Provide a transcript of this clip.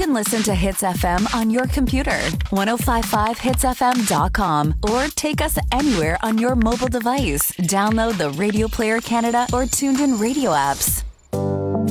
can listen to Hits FM on your computer, 1055hitsfm.com, or take us anywhere on your mobile device. Download the Radio Player Canada or TuneIn Radio apps.